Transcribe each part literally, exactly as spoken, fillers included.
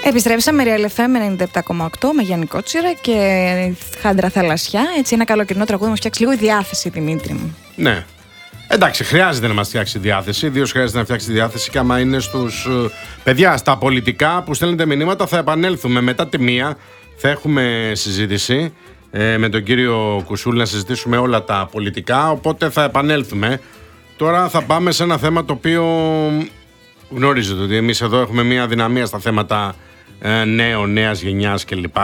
Επιστρέψαμε Real εφ εμ ενενήντα επτά κόμμα οκτώ με Γιάννη Κότσιρα και Χάντρα Θαλασσιά. Έτσι, ένα καλοκαιρινό τραγούδι μας φτιάξει λίγο η διάθεση, Δημήτρη μου. Ναι. Εντάξει, χρειάζεται να μας φτιάξει διάθεση. Ιδίως χρειάζεται να φτιάξει διάθεση και άμα είναι στους παιδιά, στα πολιτικά που στέλνετε μηνύματα. Θα επανέλθουμε μετά τη μία. Θα έχουμε συζήτηση ε, με τον κύριο Κουσούλη να συζητήσουμε όλα τα πολιτικά. Οπότε θα επανέλθουμε. Τώρα θα πάμε σε ένα θέμα το οποίο γνωρίζετε ότι εμείς εδώ έχουμε μια αδυναμία στα θέματα ε, νέων, νέας γενιάς κλπ.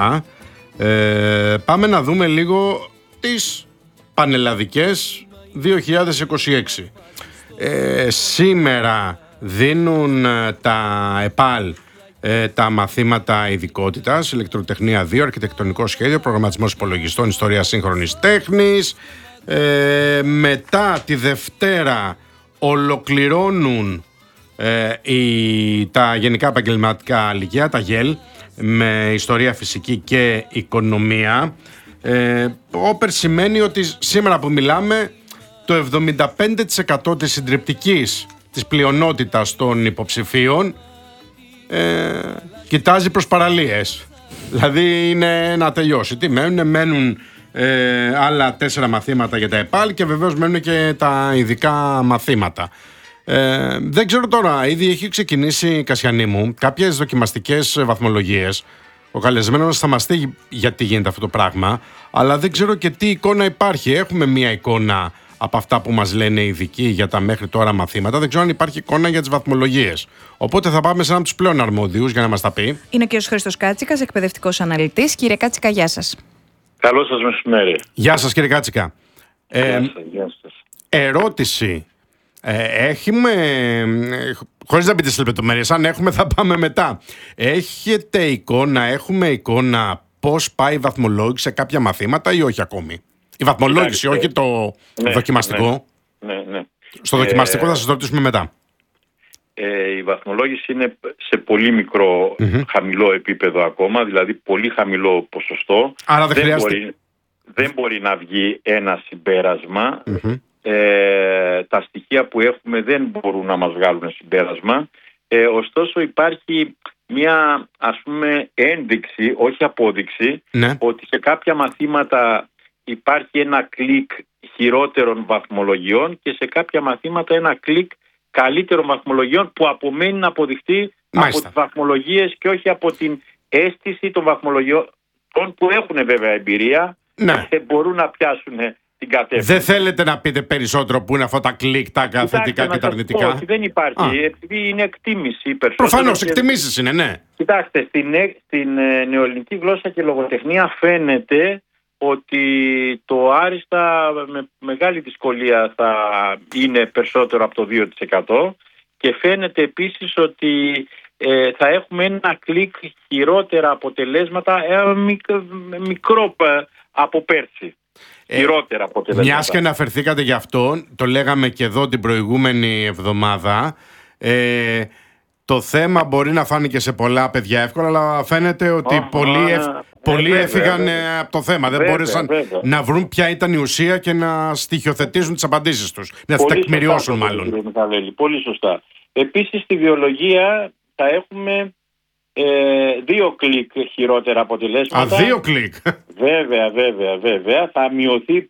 Ε, πάμε να δούμε λίγο τις πανελλαδικές δύο χιλιάδες είκοσι έξι. Ε, σήμερα δίνουν τα ΕΠΑΛ ε, τα μαθήματα ειδικότητας, ηλεκτροτεχνία δύο, αρχιτεκτονικό σχέδιο, προγραμματισμός υπολογιστών, ιστορία σύγχρονης τέχνης. Ε, μετά τη Δευτέρα ολοκληρώνουν ε, οι, τα γενικά επαγγελματικά λυκεία, τα ΓΕΛ, με ιστορία, φυσική και οικονομία. Ε, όπερ σημαίνει ότι σήμερα που μιλάμε το εβδομήντα πέντε τοις εκατό της συντριπτικής της πλειονότητας των υποψηφίων ε, κοιτάζει προς παραλίες. Δηλαδή είναι να τελειώσει. Τι μένουν, μένουν ε, άλλα τέσσερα μαθήματα για τα ΕΠΑΛ και βεβαίως μένουν και τα ειδικά μαθήματα. Ε, δεν ξέρω τώρα, ήδη έχει ξεκινήσει, Κασιανή μου, κάποιες δοκιμαστικές βαθμολογίες. Ο καλεσμένος θα μας πει γιατί γίνεται αυτό το πράγμα, αλλά δεν ξέρω και τι εικόνα υπάρχει. Έχουμε μία εικόνα από αυτά που μας λένε οι ειδικοί για τα μέχρι τώρα μαθήματα. Δεν ξέρω αν υπάρχει εικόνα για τις βαθμολογίες. Οπότε θα πάμε σε έναν από τους πλέον αρμόδιους για να μας τα πει. Είναι ο κ. Χρήστος Κάτσικας, εκπαιδευτικός αναλυτής. Κύριε Κάτσικα, γεια σας. Καλό σας μεσημέρι. Γεια σας, κύριε Κάτσικα. Γεια σας, ε, γεια σας. Ερώτηση. Ε, έχουμε, χωρίς να μπείτε στις λεπτομέρειες, αν έχουμε θα πάμε μετά. Έχετε εικόνα, έχουμε εικόνα πώς πάει η βαθμολόγηση σε κάποια μαθήματα ή όχι ακόμη? Η βαθμολόγηση, όχι το ναι, δοκιμαστικό. Ναι, ναι, ναι. Στο δοκιμαστικό ε, θα σας ρωτήσουμε μετά. Ε, η βαθμολόγηση είναι σε πολύ μικρό, mm-hmm. χαμηλό επίπεδο ακόμα, δηλαδή πολύ χαμηλό ποσοστό. Άρα δεν, δεν, χρειάζεται... μπορεί, δεν μπορεί να βγει ένα συμπέρασμα. Mm-hmm. Ε, τα στοιχεία που έχουμε δεν μπορούν να μας βγάλουν συμπέρασμα. Ε, ωστόσο υπάρχει μια, ας πούμε, ένδειξη, όχι απόδειξη, ναι. ότι σε κάποια μαθήματα υπάρχει ένα κλικ χειρότερων βαθμολογιών και σε κάποια μαθήματα ένα κλικ καλύτερων βαθμολογιών που απομένει να αποδειχτεί Μάλιστα. από τις βαθμολογίες και όχι από την αίσθηση των βαθμολογιών που έχουν βέβαια εμπειρία ναι. και μπορούν να πιάσουν την κατεύθυνση. Δεν θέλετε να πείτε περισσότερο που είναι αυτά τα κλικ, τα θετικά και τα αρνητικά? Όχι, δεν υπάρχει. Α. Επειδή είναι εκτίμηση περισσότερο. Προφανώς, και... εκτιμήσεις είναι, ναι. Κοιτάξτε, στην, στην νεοελληνική γλώσσα και λογοτεχνία φαίνεται ότι το άριστα με μεγάλη δυσκολία θα είναι περισσότερο από το δύο τοις εκατό και φαίνεται επίσης ότι ε, θα έχουμε ένα κλικ χειρότερα αποτελέσματα, ένα μικρό, μικρό από πέρσι. Χειρότερα αποτελέσματα. Μιας και αναφερθήκατε γι' αυτό, το λέγαμε και εδώ την προηγούμενη εβδομάδα, ε, το θέμα μπορεί να φάνηκε σε πολλά παιδιά εύκολα, αλλά φαίνεται ότι oh, πολλοί, ευ... ε, πολλοί ε, έφυγαν ε, από το θέμα. Βέβαια, δεν μπόρεσαν βέβαια. να βρουν ποια ήταν η ουσία και να στοιχειοθετήσουν τις απαντήσεις τους. Να τις τεκμηριώσουν μάλλον. Κύριε Μιχαλέλη, πολύ σωστά. Επίσης στη βιολογία θα έχουμε ε, δύο κλικ χειρότερα αποτελέσματα. Α, δύο κλικ. Βέβαια, βέβαια, βέβαια. Θα μειωθεί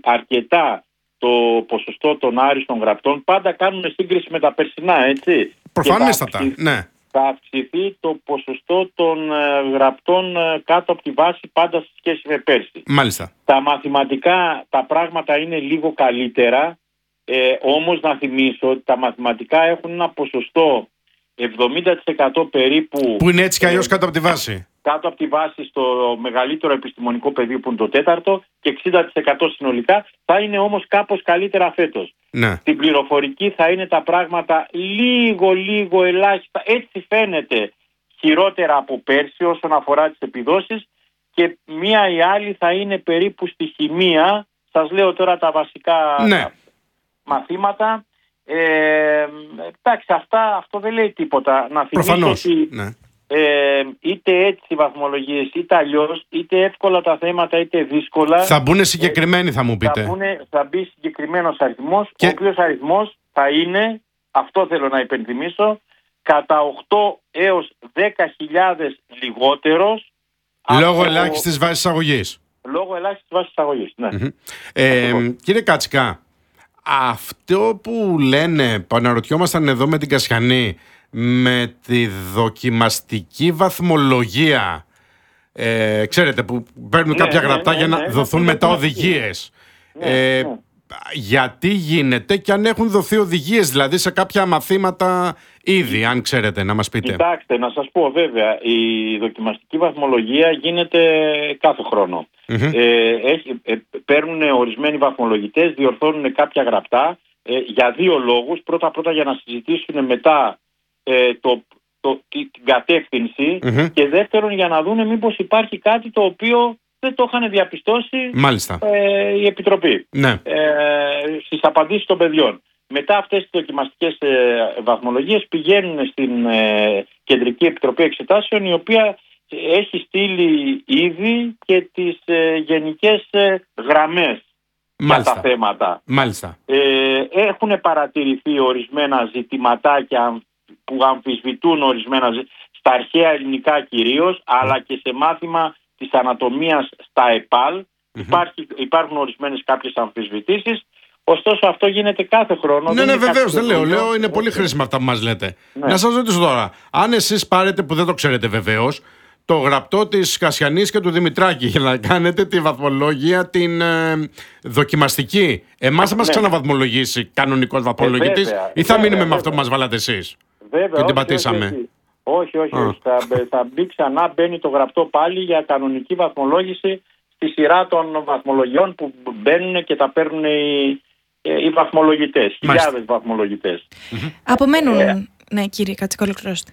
αρκετά το ποσοστό των άριστων γραπτών. Πάντα κάνουμε σύγκριση με τα περσινά, έτσι. Προφανέστατα, ναι. Θα αυξηθεί το ποσοστό των ε, γραπτών ε, κάτω από τη βάση πάντα σε σχέση με πέρσι. Μάλιστα. Τα μαθηματικά, τα πράγματα είναι λίγο καλύτερα, ε, όμως να θυμίσω ότι τα μαθηματικά έχουν ένα ποσοστό εβδομήντα τοις εκατό περίπου... Που είναι έτσι κι αλλιώς ε, κάτω από τη βάση. Κάτω από τη βάση στο μεγαλύτερο επιστημονικό πεδίο που είναι το τέταρτο και εξήντα τοις εκατό συνολικά, θα είναι όμως κάπως καλύτερα φέτος. Ναι. Στην πληροφορική θα είναι τα πράγματα λίγο λίγο ελάχιστα, έτσι φαίνεται, χειρότερα από πέρσι όσον αφορά τις επιδόσεις, και μία ή άλλη θα είναι περίπου στη χημεία. Σας λέω τώρα τα βασικά ναι. μαθήματα. Ε, εντάξει, αυτά, αυτό δεν λέει τίποτα. Να θυμίσω Προφανώς, ότι ναι. ε, είτε έτσι οι βαθμολογίες είτε αλλιώς, είτε εύκολα τα θέματα είτε δύσκολα, θα μπουν συγκεκριμένοι, θα μου πείτε. Θα, μπουνε, θα μπει συγκεκριμένος αριθμός, και... ο οποίος αριθμός θα είναι, αυτό θέλω να υπενθυμίσω, κατά οκτώ έως δέκα χιλιάδες λιγότερος. Λόγω από... ελάχιστης βάσης αγωγής. Λόγω ελάχιστης βάσης αγωγής, ναι. Mm-hmm. Ε, κύριε Κάτσικα, αυτό που λένε, που αναρωτιόμασταν εδώ με την Κασιανή, με τη δοκιμαστική βαθμολογία, ε, ξέρετε, που παίρνουν ναι, κάποια ναι, γραπτά ναι, για να ναι, δοθούν ναι, μετά ναι, οδηγίες. Ναι, ε, ναι. Γιατί γίνεται και αν έχουν δοθεί οδηγίες, δηλαδή σε κάποια μαθήματα ήδη, αν ξέρετε, να μας πείτε. Κοιτάξτε, να σας πω βέβαια, η δοκιμαστική βαθμολογία γίνεται κάθε χρόνο. Mm-hmm. Ε, έχει, ε, παίρνουν ορισμένοι βαθμολογητές, διορθώνουν κάποια γραπτά ε, για δύο λόγους. Πρώτα-πρώτα για να συζητήσουν μετά ε, το, το, την κατεύθυνση mm-hmm. και δεύτερον για να δουν μήπως υπάρχει κάτι το οποίο δεν το είχαν διαπιστώσει ε, η Επιτροπή ναι. ε, στις απαντήσεις των παιδιών. Μετά αυτές τις δοκιμαστικές ε, βαθμολογίες πηγαίνουν στην ε, Κεντρική Επιτροπή Εξετάσεων, η οποία έχει στείλει ήδη και τις ε, γενικές ε, γραμμές για τα θέματα. Μάλιστα. Ε, έχουν παρατηρηθεί ορισμένα ζητηματάκια που αμφισβητούν ορισμένα στα αρχαία ελληνικά κυρίως, mm. αλλά και σε μάθημα της ανατομίας στα ΕΠΑΛ. Mm-hmm. Υπάρχει, υπάρχουν ορισμένες κάποιες αμφισβητήσεις. Ωστόσο αυτό γίνεται κάθε χρόνο. Ναι, ναι, βεβαίως, δεν λέω. λέω είναι πολύ χρήσιμα αυτά που μας λέτε. Ναι. Να σας ρωτήσω τώρα, αν εσείς πάρετε, που δεν το ξέρετε βεβαίως, το γραπτό της Κασιανής και του Δημητράκη για να κάνετε τη βαθμολόγια την ε, δοκιμαστική, εμάς θα μας ναι. ξαναβαθμολογήσει κανονικός βαθμολογητής ε, ή θα βέβαια, μείνουμε βέβαια. με αυτό που μας βάλατε εσείς βέβαια, και την πατήσαμε? Όχι, όχι, όχι. όχι. Θα, θα μπει ξανά, μπαίνει το γραπτό πάλι για κανονική βαθμολόγηση στη σειρά των βαθμολογιών που μπαίνουν και τα παίρνουν οι, οι βαθμολογητές, χιλιάδες βαθμολογητές. Mm-hmm. Απομένουν, ε, ναι κύριε Κάτσικα, ολοκληρώστε.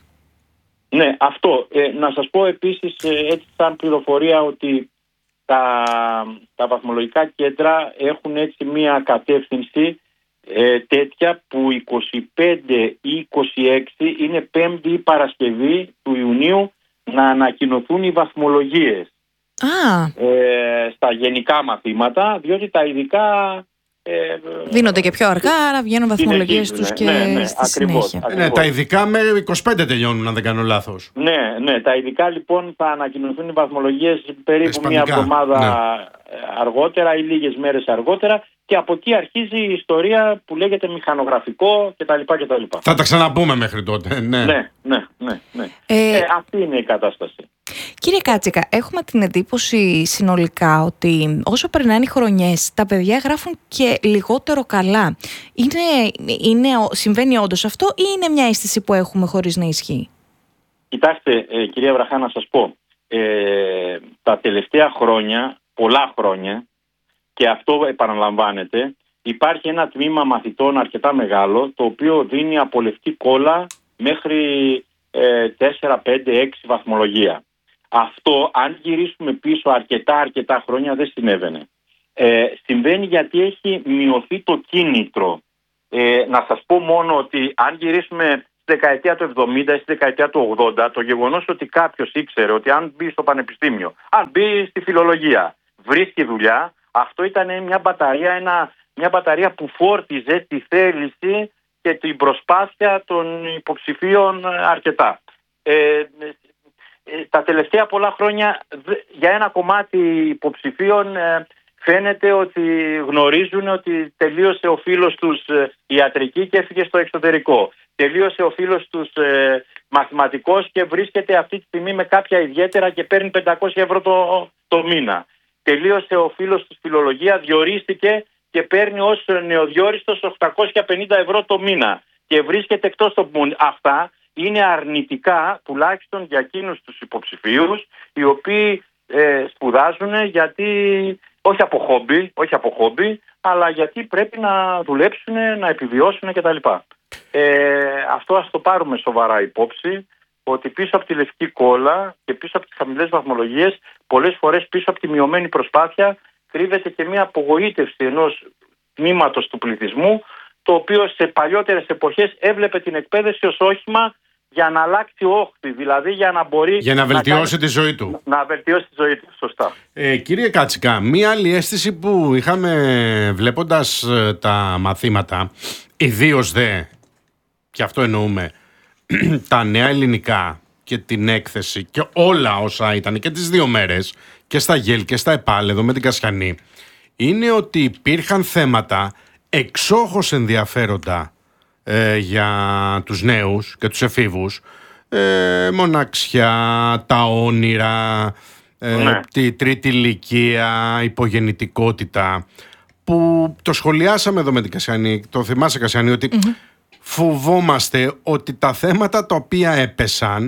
Ναι, αυτό. Ε, να σας πω επίσης ε, έτσι σαν πληροφορία ότι τα, τα βαθμολογικά κέντρα έχουν έτσι μία κατεύθυνση ε, τέτοια που είκοσι πέντε ή είκοσι έξι είναι Πέμπτη ή Παρασκευή του Ιουνίου να ανακοινωθούν οι βαθμολογίες ah. ε, στα γενικά μαθήματα, διότι τα ειδικά ε, δίνονται και πιο αργά, άρα βγαίνουν βαθμολογίες τους και ναι, ναι, στη ακριβώς, συνέχεια. ακριβώς. Ναι, τα ειδικά με είκοσι πέντε τελειώνουν, αν δεν κάνω λάθος. Ναι, ναι, τα ειδικά λοιπόν θα ανακοινωθούν οι βαθμολογίες περίπου Ισπανικά, μία εβδομάδα ναι. αργότερα ή λίγες μέρες αργότερα και από εκεί αρχίζει η ιστορία που λέγεται μηχανογραφικό κτλ. κτλ. Θα τα ξαναπούμε μέχρι τότε. Ναι, ναι, ναι. ναι, ναι. Ε, ε, αυτή είναι η κατάσταση. Κύριε Κάτσικα, έχουμε την εντύπωση συνολικά ότι όσο περνάνε οι χρονιές, τα παιδιά γράφουν και λιγότερο καλά. Είναι, είναι, συμβαίνει όντως αυτό ή είναι μια αίσθηση που έχουμε χωρίς να ισχύει? Κοιτάξτε, ε, κυρία Βραχά, να σας πω. Ε, τα τελευταία χρόνια, πολλά χρόνια, και αυτό επαναλαμβάνεται, υπάρχει ένα τμήμα μαθητών αρκετά μεγάλο, το οποίο δίνει από λευκή κόλλα μέχρι ε, τέσσερα, πέντε, έξι βαθμολογία. Αυτό, αν γυρίσουμε πίσω αρκετά αρκετά χρόνια, δεν συνέβαινε. Ε, συμβαίνει γιατί έχει μειωθεί το κίνητρο. Ε, να σας πω μόνο ότι αν γυρίσουμε στη δεκαετία του εβδομήντα ή στη δεκαετία του ογδόντα, το γεγονός ότι κάποιος ήξερε ότι αν μπει στο πανεπιστήμιο, αν μπει στη φιλολογία, βρίσκει δουλειά, αυτό ήταν μια μπαταρία, ένα, μια μπαταρία που φόρτιζε τη θέληση και την προσπάθεια των υποψηφίων αρκετά. Ε, τα τελευταία πολλά χρόνια για ένα κομμάτι υποψηφίων φαίνεται ότι γνωρίζουν ότι τελείωσε ο φίλος τους ιατρική και έφυγε στο εξωτερικό. Τελείωσε ο φίλος τους μαθηματικός και βρίσκεται αυτή τη στιγμή με κάποια ιδιαίτερα και παίρνει πεντακόσια ευρώ το, το μήνα. Τελείωσε ο φίλος του φιλολογία, διορίστηκε και παίρνει ως νεοδιόριστος οκτακόσια πενήντα ευρώ το μήνα και βρίσκεται εκτός των πουν. Αυτά είναι αρνητικά τουλάχιστον για εκείνους τους υποψηφίους οι οποίοι ε, σπουδάζουν γιατί, όχι από χόμπι, όχι από χόμπι, αλλά γιατί πρέπει να δουλέψουν, να επιβιώσουν κτλ. Ε, αυτό ας το πάρουμε σοβαρά υπόψη, ότι πίσω από τη λευκή κόλλα και πίσω από τις χαμηλές βαθμολογίες, πολλές φορές πίσω από τη μειωμένη προσπάθεια κρύβεται και μια απογοήτευση ενός τμήματος του πληθυσμού, το οποίο σε παλιότερες εποχές έβλεπε την εκπαίδευση ως όχημα για να αλλάξει όχθη, δηλαδή για να μπορεί για να βελτιώσει να κάνει, τη ζωή του. Να βελτιώσει τη ζωή του, σωστά. Ε, κύριε Κάτσικα, μία άλλη αίσθηση που είχαμε βλέποντας τα μαθήματα, ιδίως δε, και αυτό εννοούμε, τα νέα ελληνικά και την έκθεση και όλα όσα ήταν και τις δύο μέρες και στα ΓΕΛ και στα ΕΠΑΛ εδώ με την Κασιανή, είναι ότι υπήρχαν θέματα εξόχως ενδιαφέροντα ε, για τους νέους και τους εφήβους, ε, μοναξιά, τα όνειρα, ε, ναι. τη τρίτη ηλικία, υπογεννητικότητα, που το σχολιάσαμε εδώ με την Κασιανή, το θυμάσαι Κασιανή, ότι mm-hmm. φοβόμαστε ότι τα θέματα τα οποία έπεσαν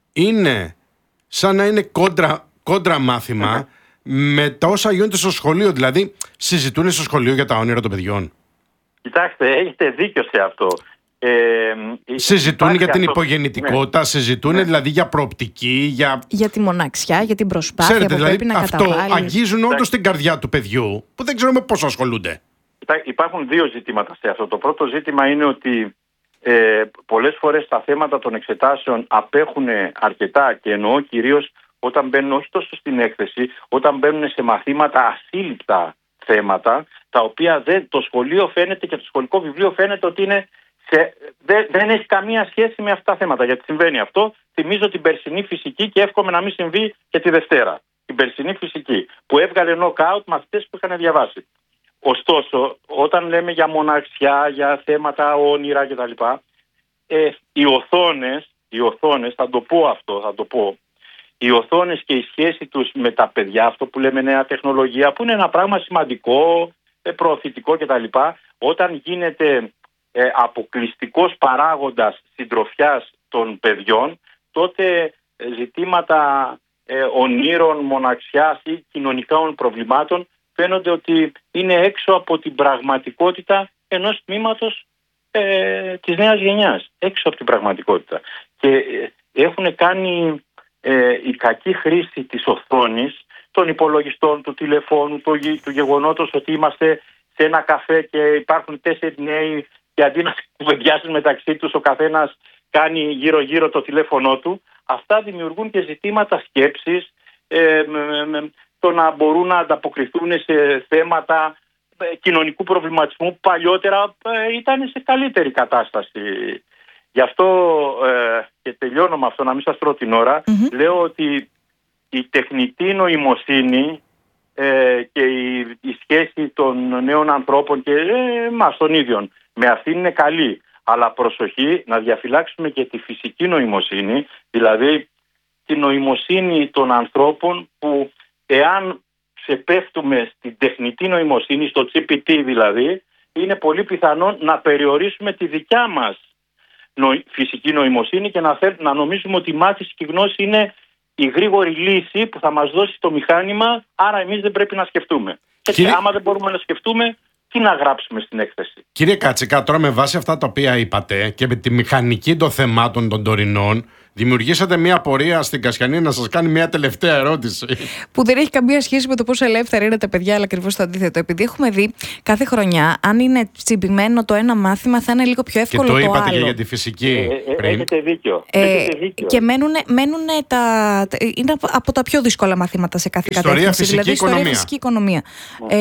είναι σαν να είναι κόντρα, κόντρα μάθημα mm-hmm. με τα όσα γίνονται στο σχολείο. Δηλαδή, συζητούν στο σχολείο για τα όνειρα των παιδιών. Κοιτάξτε, έχετε δίκιο σε αυτό. Ε, συζητούν για την αυτό... υπογεννητικότητα, ναι. συζητούν ναι. δηλαδή για προοπτική, για... για τη μοναξιά, για την προσπάθεια. Ξέρετε, που δηλαδή, πρέπει να αυτό καταβάλεις. αγγίζουν όντως την καρδιά του παιδιού, που δεν ξέρουμε πώς ασχολούνται. Υπάρχουν δύο ζητήματα σε αυτό. Το πρώτο ζήτημα είναι ότι ε, πολλές φορές τα θέματα των εξετάσεων απέχουν αρκετά, και εννοώ κυρίως όταν μπαίνουν όχι τόσο στην έκθεση, όταν μπαίνουν σε μαθήματα ασύλληπτα θέματα, τα οποία δεν, το σχολείο φαίνεται και το σχολικό βιβλίο φαίνεται ότι είναι σε, δεν, δεν έχει καμία σχέση με αυτά τα θέματα. Γιατί συμβαίνει αυτό, θυμίζω την περσινή φυσική και εύχομαι να μην συμβεί και τη Δευτέρα. Την περσινή φυσική που έβγαλε νοκάουτ μαθητές που είχαν διαβάσει. Ωστόσο, όταν λέμε για μοναξιά, για θέματα όνειρα κτλ., ε, οι οθόνες, οι οθόνες, θα το πω αυτό, θα το πω, οι οθόνες και η σχέση τους με τα παιδιά, αυτό που λέμε νέα τεχνολογία, που είναι ένα πράγμα σημαντικό, ε, προωθητικό κτλ., όταν γίνεται ε, αποκλειστικός παράγοντας συντροφιάς των παιδιών, τότε ε, ζητήματα ε, ονείρων, μοναξιάς ή κοινωνικών προβλημάτων φαίνονται ότι είναι έξω από την πραγματικότητα ενός τμήματος ε, της νέας γενιάς. Έξω από την πραγματικότητα. Και ε, έχουν κάνει ε, η κακή χρήση της οθόνης, των υπολογιστών, του τηλεφώνου, του, του γεγονότος ότι είμαστε σε ένα καφέ και υπάρχουν τέσσερις νέοι και αντί να κουβεντιάσουν μεταξύ τους ο καθένας κάνει γύρω-γύρω το τηλέφωνό του. Αυτά δημιουργούν και ζητήματα σκέψης, ε, με, με, το να μπορούν να ανταποκριθούν σε θέματα κοινωνικού προβληματισμού που παλιότερα ήταν σε καλύτερη κατάσταση. Γι' αυτό ε, και τελειώνω με αυτό, να μην σας τρώω την ώρα, mm-hmm. λέω ότι η τεχνητή νοημοσύνη ε, και η, η σχέση των νέων ανθρώπων και ε, μας των ίδιων με αυτήν είναι καλή. Αλλά προσοχή να διαφυλάξουμε και τη φυσική νοημοσύνη, δηλαδή τη νοημοσύνη των ανθρώπων που εάν ξεπέφτουμε στην τεχνητή νοημοσύνη, στο τζι πι τι δηλαδή, είναι πολύ πιθανό να περιορίσουμε τη δικιά μας νο... φυσική νοημοσύνη και να, θέλ... να νομίζουμε ότι η μάθηση και η γνώση είναι η γρήγορη λύση που θα μας δώσει το μηχάνημα, άρα εμείς δεν πρέπει να σκεφτούμε. Κύριε... Και άμα δεν μπορούμε να σκεφτούμε, τι να γράψουμε στην έκθεση. Κύριε Κάτσικα, τώρα με βάση αυτά τα οποία είπατε και με τη μηχανική των θεμάτων των τωρινών, δημιουργήσατε μια πορεία στην Κασιανή να σας κάνει μια τελευταία ερώτηση. Που δεν έχει καμία σχέση με το πόσο ελεύθερα είναι τα παιδιά, αλλά ακριβώς το αντίθετο. Επειδή έχουμε δει κάθε χρονιά, αν είναι τσιμπημένο το ένα μάθημα, θα είναι λίγο πιο εύκολο το άλλο. Και το είπατε και για τη φυσική. Ε, ε, πριν. Έχετε δίκιο. Ε, έχετε δίκιο. Και μένουν, μένουν τα. Είναι από τα πιο δύσκολα μαθήματα σε κάθε ιστορία, κατεύθυνση. Φυσική, δηλαδή, οικονομία. Ιστορία, φυσική οικονομία. Ναι.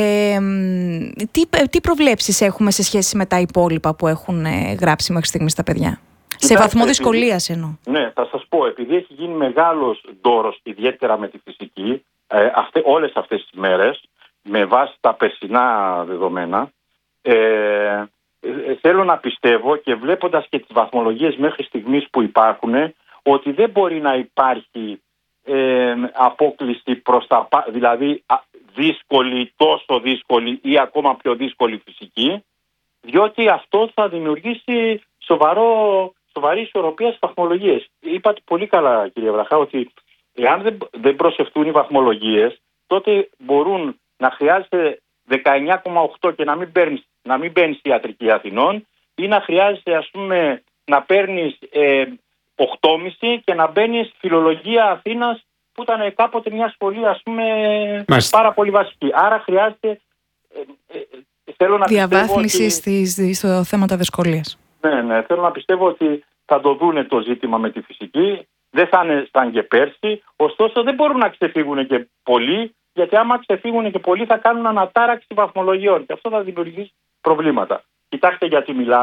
Ε, τι, τι προβλέψεις έχουμε σε σχέση με τα υπόλοιπα που έχουν γράψει μέχρι στιγμής τα παιδιά? Σε βαθμό δυσκολίας εννοώ. Ναι, θα σας πω, επειδή έχει γίνει μεγάλος ντόρος, ιδιαίτερα με τη φυσική, ε, αυτέ, όλες αυτές τις μέρες, με βάση τα περσινά δεδομένα, ε, ε, θέλω να πιστεύω και βλέποντας και τις βαθμολογίες μέχρι στιγμής που υπάρχουν, ότι δεν μπορεί να υπάρχει ε, απόκληση προς τα πάνω, δηλαδή δύσκολη, τόσο δύσκολη ή ακόμα πιο δύσκολη φυσική, διότι αυτό θα δημιουργήσει σοβαρό... σοβαρή ισορροπία στις βαθμολογίες. Είπατε πολύ καλά, κύριε Βραχά, ότι εάν δεν, δεν προσευτούν οι βαθμολογίες, τότε μπορούν να χρειάζεται δεκαεννιά κόμμα οκτώ και να μην παίρνεις, να μην μπαίνεις ιατρική Αθηνών, ή να χρειάζεται, ας πούμε, να παίρνεις ε, οκτώ κόμμα πέντε και να μπαίνεις φιλολογία Αθήνας, που ήταν κάποτε μια σχολή, ας πούμε, Μάλιστα. πάρα πολύ βασική. Άρα χρειάζεται ε, ε, θέλω να διαβάθμιση ότι... στις, στο θέματα δυσκολίας. Ναι, ναι, θέλω να πιστεύω ότι θα το δούνε το ζήτημα με τη φυσική, δεν θα είναι σαν και πέρσι, ωστόσο δεν μπορούν να ξεφύγουν και πολλοί, γιατί άμα ξεφύγουν και πολλοί θα κάνουν ανατάραξη βαθμολογιών και αυτό θα δημιουργήσει προβλήματα. Κοιτάξτε γιατί μιλάμε,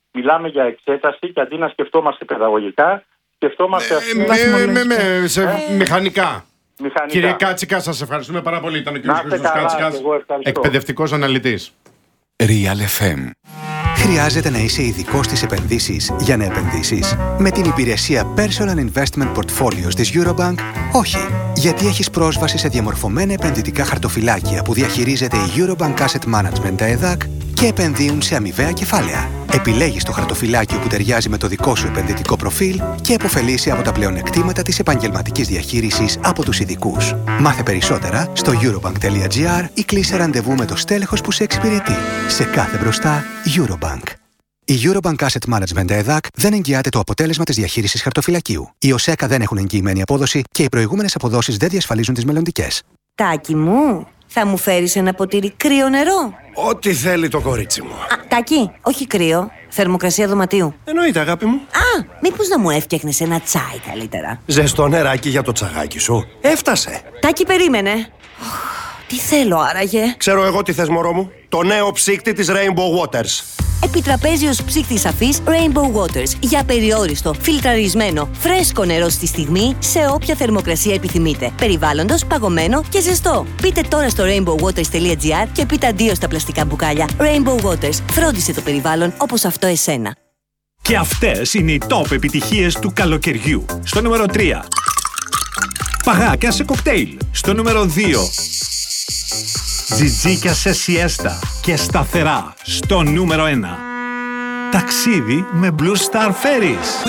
μιλάμε για εξέταση και αντί να σκεφτόμαστε παιδαγωγικά, σκεφτόμαστε... Ε, με, με, με, σε ε, μηχανικά. μηχανικά. Κύριε Κάτσικα, σας ευχαριστούμε πάρα πολύ. Ήταν ο κύριος Να είστε Χρήστος καλά, Κάτσικας, εγώ ευχαριστώ. εκπαιδευτικός αναλυτής. Real εφ εμ. Χρειάζεται να είσαι ειδικός στις επενδύσεις για να επενδύσεις? Με την υπηρεσία Personal Investment Portfolios της Eurobank, όχι. Γιατί έχεις πρόσβαση σε διαμορφωμένα επενδυτικά χαρτοφυλάκια που διαχειρίζεται η Eurobank Asset Management ΕΕ Δ Α Κ και επενδύουν σε αμοιβαία κεφάλαια. Επιλέγεις το χαρτοφυλάκιο που ταιριάζει με το δικό σου επενδυτικό προφίλ και επωφελείσαι από τα πλεονεκτήματα της επαγγελματικής διαχείρισης από τους ειδικούς. Μάθε περισσότερα στο eurobank.gr ή κλείσε ραντεβού με το στέλεχος που σε εξυπηρετεί. Σε κάθε μπροστά, Eurobank. Η Eurobank Asset Management ΕΕ Δ Α Κ δεν εγγυάται το αποτέλεσμα της διαχείρισης χαρτοφυλακίου. Οι ΟΣΕΚΑ δεν έχουν εγγυημένη απόδοση και οι προηγούμενες αποδόσεις δεν διασφαλίζουν τις μελλοντικές. Τάκη μου, θα μου φέρεις ένα ποτήρι κρύο νερό? Ό,τι θέλει το κορίτσι μου. Α, Τάκη, όχι κρύο. Θερμοκρασία δωματίου. Εννοείται, αγάπη μου. Α, μήπως να μου έφτιαχνες ένα τσάι καλύτερα? Ζεστό νεράκι για το τσαγάκι σου. Έφτασε. Τάκη, περίμενε. Τι θέλω άραγε? Ξέρω εγώ τι θες, μωρό μου. Το νέο ψύκτη της Rainbow Waters. Επιτραπέζιος ψύκτης αφής Rainbow Waters. Για περιόριστο, φιλτραρισμένο, φρέσκο νερό στη στιγμή, σε όποια θερμοκρασία επιθυμείτε. Περιβάλλοντος, παγωμένο και ζεστό. Μπείτε τώρα στο rainbow waters τελεία gr και πείτε αντίο στα πλαστικά μπουκάλια. Rainbow Waters. Φρόντισε το περιβάλλον όπως αυτό εσένα. Και αυτές είναι οι top επιτυχίες του καλοκαιριού. Στο νούμερο τρία. Παγάκια σε κοκτέιλ. Στο νούμερο δύο. Τζιτζίκια σε σιέστα και σταθερά. Στο νούμερο ένα. Ταξίδι με Blue Star Ferries.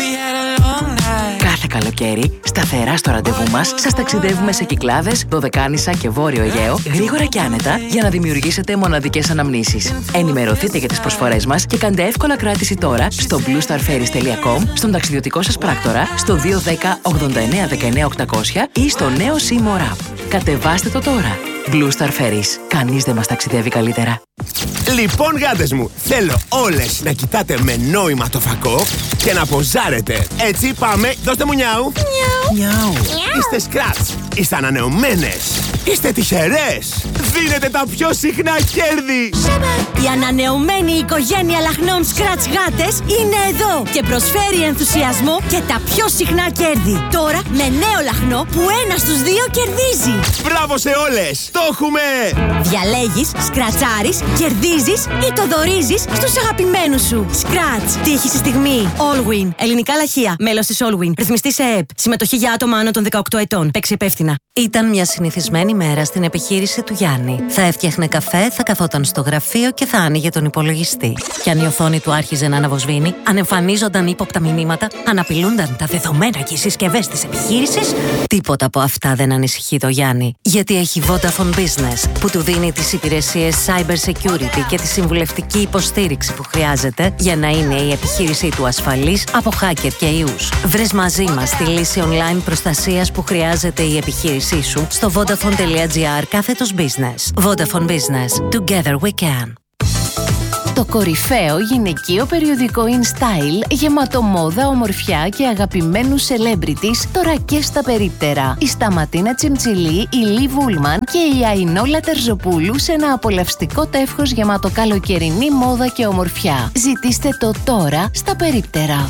Κάθε καλοκαίρι, σταθερά στο ραντεβού μας, σας ταξιδεύουμε σε Κυκλάδες, Δωδεκάνησα και Βόρειο Αιγαίο, γρήγορα και άνετα, για να δημιουργήσετε μοναδικές αναμνήσεις. Ενημερωθείτε για τις προσφορές μας και κάντε εύκολα κράτηση τώρα στο blue star ferries τελεία com, στον ταξιδιωτικό σας πράκτορα, στο δύο ένα μηδέν ογδόντα εννέα δεκαεννέα οκτακόσια ή στο νέο Seymour App. Κατεβάστε το τώρα. Blue Star Ferries. Κανείς δεν μας ταξιδεύει καλύτερα. Λοιπόν, γάτες μου, θέλω όλες να κοιτάτε με νόημα το φακό και να ποζάρετε. Έτσι, πάμε, δώστε μου νιάου. Νιάου. Είστε σκράτς, είστε ανανεωμένες, είστε τυχερές. Δίνετε τα πιο συχνά κέρδη. Η ανανεωμένη οικογένεια λαχνών Scratch γάτες είναι εδώ και προσφέρει ενθουσιασμό και τα πιο συχνά κέρδη. Τώρα με νέο λαχνό που ένα στους δύο κερδίζει. Μπράβο σε όλες, το έχουμε! Διαλέγεις, σκρατσάρεις, κερδίζεις ή το δωρίζεις στους αγαπημένους σου. Scratch. Τύχη στη στιγμή. Allwin. Ελληνικά λαχεία. Μέλος της Allwin. Ρυθμιστή σε ΕΕΠ. Συμμετοχή για άτομα άνω των δεκαοκτώ ετών. Παίξει υπεύθυνα. Ήταν μια συνηθισμένη μέρα στην επιχείρηση του Γιάννη. Θα έφτιαχνε καφέ, θα καθόταν στο γραφείο και θα άνοιγε τον υπολογιστή. Κι αν η οθόνη του άρχιζε να αναβοσβήνει, αν εμφανίζονταν ύποπτα μηνύματα, αν απειλούνταν τα δεδομένα και οι συσκευές της επιχείρησης, τίποτα από αυτά δεν ανησυχεί το Γιάννη. Γιατί έχει Vodafone Business, που του δίνει τις υπηρεσίες cyber security και τη συμβουλευτική υποστήριξη που χρειάζεται για να είναι η επιχείρησή του ασφαλής από hacker και ιούς. Βρες μαζί μας τη λύση online προστασίας που χρειάζεται η επιχείρησή σου στο vodafone τελεία gr κάθετος business. Vodafone Business. Together we can. Το κορυφαίο γυναικείο περιοδικό InStyle, γεμάτο μόδα, ομορφιά και αγαπημένους celebrities, τώρα και στα περίπτερα. Η Σταματίνα Τσιμτσιλή, η Λι Βούλμαν και η Αϊνόλα Τερζοπούλου σε ένα απολαυστικό τεύχος γεμάτο καλοκαιρινή μόδα και ομορφιά. Ζητήστε το τώρα στα περίπτερα.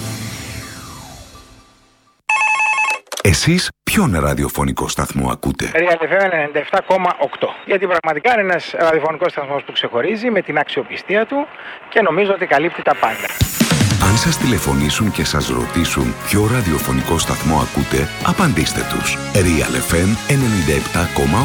Εσείς ποιον ραδιοφωνικό σταθμό ακούτε? Real εφ εμ ενενήντα επτά κόμμα οκτώ. Γιατί πραγματικά είναι ένας ραδιοφωνικός σταθμός που ξεχωρίζει με την αξιοπιστία του και νομίζω ότι καλύπτει τα πάντα. Αν σας τηλεφωνήσουν και σας ρωτήσουν ποιο ραδιοφωνικό σταθμό ακούτε, απαντήστε τους. Real εφ εμ ενενήντα επτά κόμμα οκτώ.